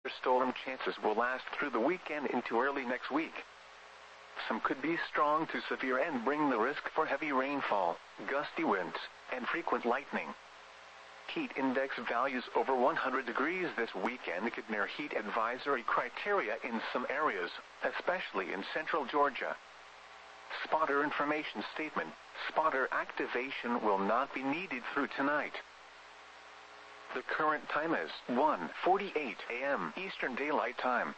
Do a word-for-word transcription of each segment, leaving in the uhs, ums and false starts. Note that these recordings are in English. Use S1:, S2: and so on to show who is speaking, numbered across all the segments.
S1: thunderstorm chances will last through the weekend into early next week. Some could be strong to severe and bring the risk for heavy rainfall, gusty winds, and frequent lightning. Heat index values over one hundred degrees this weekend could near heat advisory criteria in some areas, especially in central Georgia. Spotter information statement: spotter activation will not be needed through tonight. The current time is one forty-eight a m Eastern Daylight Time.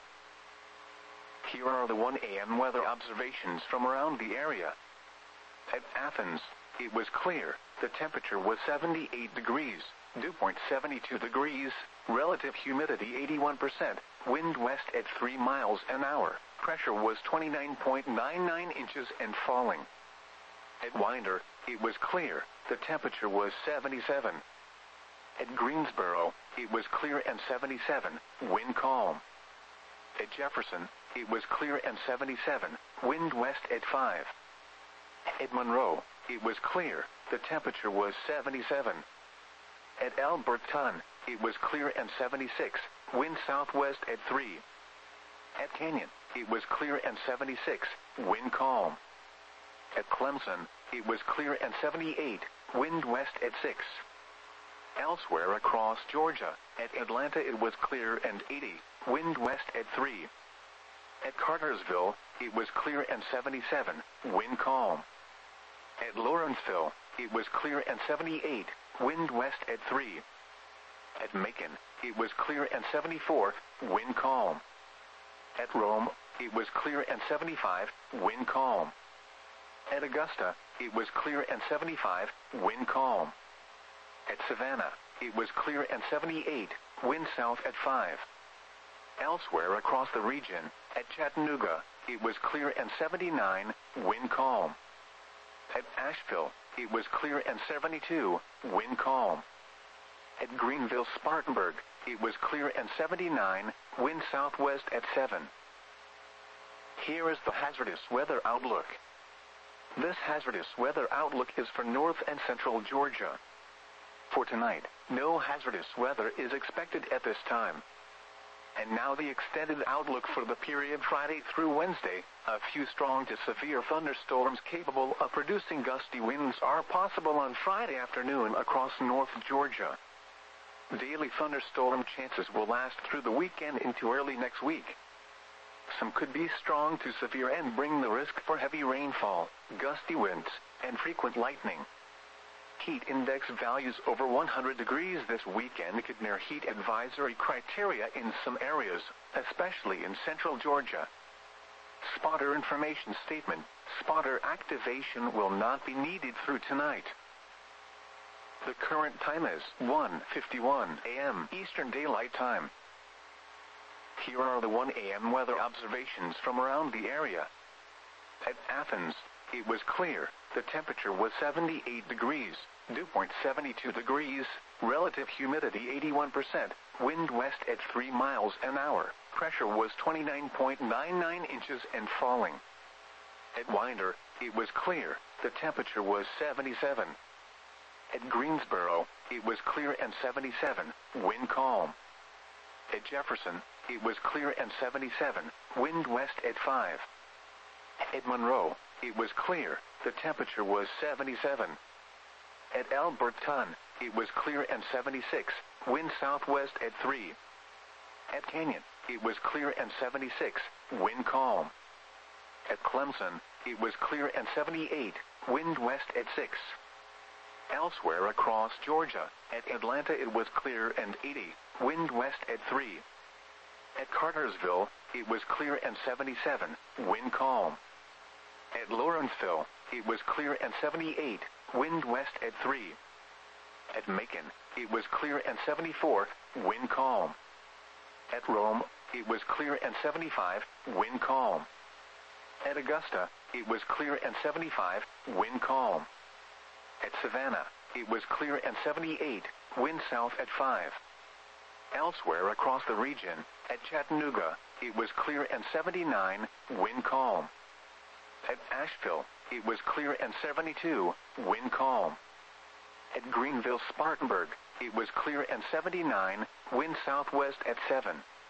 S1: Here are the one a m weather observations from around the area. At Athens, it was clear. The temperature was seventy-eight degrees, dew point seventy-two degrees, relative humidity eighty-one percent, wind west at three miles an hour, pressure was twenty-nine point nine nine inches and falling. At Winder, it was clear. The temperature was seventy-seven. At Greensboro, it was clear and seventy-seven, wind calm. At Jefferson, it was clear and seventy-seven, wind west at five. At Monroe, it was clear. The temperature was seventy-seven. At Alberton, it was clear and seventy-six, wind southwest at three. At Canyon, it was clear and seventy-six, wind calm. At Clemson, it was clear and seventy-eight, wind west at six. Elsewhere across Georgia, at Atlanta it was clear and eighty, wind west at three. At Cartersville, it was clear and seventy-seven, wind calm. At Lawrenceville, it was clear and seventy-eight, wind west at three. At Macon, it was clear and seventy-four, wind calm. At Rome, it was clear and seventy-five, wind calm. At Augusta, it was clear and seventy-five, wind calm. At Savannah, it was clear and seventy-eight, wind south at five. Elsewhere across the region, at Chattanooga, it was clear and seventy-nine, wind calm. At Asheville, it was clear and seventy-two, wind calm. At Greenville-Spartanburg, it was clear and seventy-nine, wind southwest at seven. Here is the hazardous weather outlook. This hazardous weather outlook is for north and central Georgia. For tonight, no hazardous weather is expected at this time. And now the extended outlook for the period Friday through Wednesday. A few strong to severe thunderstorms capable of producing gusty winds are possible on Friday afternoon across North Georgia. Daily thunderstorm chances will last through the weekend into early next week. Some could be strong to severe and bring the risk for heavy rainfall, gusty winds, and frequent lightning. Heat index values over one hundred degrees this weekend could near heat advisory criteria in some areas, especially in central Georgia. Spotter information statement: spotter activation will not be needed through tonight. The current time is one fifty-one a m Eastern Daylight Time. Here are the one a m weather observations from around the area. At Athens, it was clear. The temperature was seventy-eight degrees, dew point seventy-two degrees, relative humidity eighty-one percent, wind west at three miles an hour, pressure was twenty-nine point nine nine inches and falling. At Winder, it was clear. The temperature was seventy-seven. At Greensboro, it was clear and seventy-seven, wind calm. At Jefferson, it was clear and seventy-seven, wind west at five. At Monroe, it was clear. The temperature was seventy-seven. At Alberton, it was clear and seventy-six, wind southwest at three. At Canyon, it was clear and seventy-six, wind calm. At Clemson, it was clear and seventy-eight, wind west at six. Elsewhere across Georgia, at Atlanta it was clear and eighty, wind west at three. At Cartersville, it was clear and seventy-seven, wind calm. At Lawrenceville, it was clear and seventy-eight, wind west at three. At Macon, it was clear and seventy-four, wind calm. At Rome, it was clear and seventy-five, wind calm. At Augusta, it was clear and seventy-five, wind calm. At Savannah, it was clear and seventy-eight, wind south at five. Elsewhere across the region, at Chattanooga, it was clear and seventy-nine, wind calm. At Asheville, it was clear and seventy-two, wind calm. At Greenville-Spartanburg, it was clear and seventy-nine, wind southwest at seven.